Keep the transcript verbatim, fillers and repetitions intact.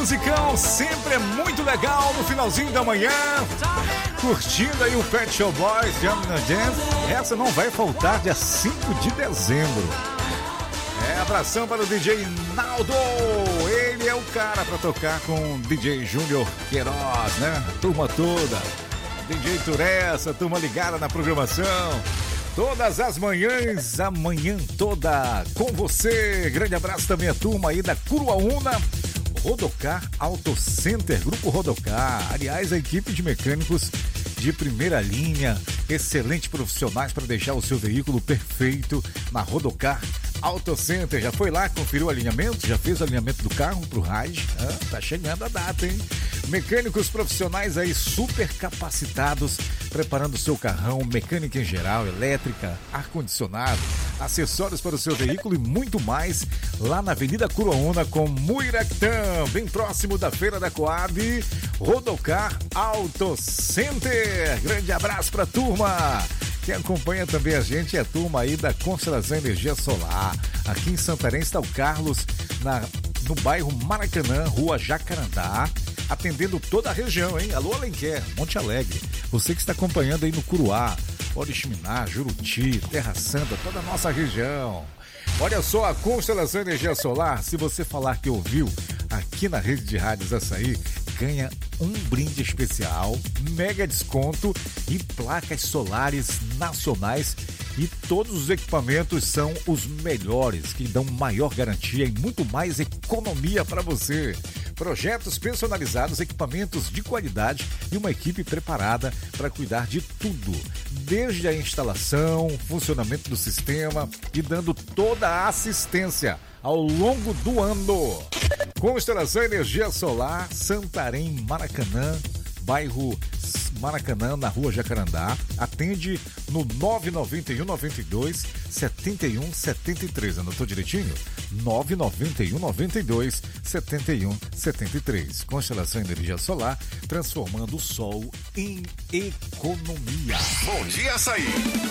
musicão sempre é muito legal no finalzinho da manhã. Curtindo aí o Pet Shop Boys, Jam na Dance. Essa não vai faltar dia cinco de dezembro. É, abração para o D J Naldo. Ele é o cara para tocar com o D J Júnior Queiroz, né? A turma toda. D J Turessa, turma ligada na programação. Todas as manhãs, a manhã toda com você. Grande abraço também à turma aí da Curuaúna. Rodocar Auto Center, Grupo Rodocar. Aliás, a equipe de mecânicos de primeira linha, excelentes profissionais para deixar o seu veículo perfeito na Rodocar Auto Center. Já foi lá, conferiu o alinhamento? Já fez o alinhamento do carro pro Raj? Ah, tá chegando a data, hein? Mecânicos profissionais aí super capacitados, preparando o seu carrão, mecânica em geral, elétrica, ar-condicionado, acessórios para o seu veículo e muito mais lá na Avenida Curuaúna com Muiractã, bem próximo da Feira da Coab. Rodocar Auto Center. Grande abraço pra turma. Quem acompanha também a gente é a turma aí da Constelação Energia Solar. Aqui em Santarém está o Carlos, na, no bairro Maracanã, Rua Jacarandá, atendendo toda a região, hein? Alô, Alenquer, Monte Alegre. Você que está acompanhando aí no Curuá, Oriximiná, Juruti, Terra Santa, toda a nossa região. Olha só, a Constelação Energia Solar, se você falar que ouviu aqui na Rede de Rádios Açaí, ganha um brinde especial, mega desconto e placas solares nacionais. E todos os equipamentos são os melhores, que dão maior garantia e muito mais economia para você. Projetos personalizados, equipamentos de qualidade e uma equipe preparada para cuidar de tudo, desde a instalação, funcionamento do sistema e dando toda a assistência ao longo do ano. Constelação Energia Solar, Santarém, Maracanã, bairro Maracanã, na Rua Jacarandá. Atende no nove nove um nove dois sete um sete três. Anotou direitinho? nove nove um nove dois sete um sete três. Constelação Energia Solar, transformando o sol em economia. Bom dia, Açaí.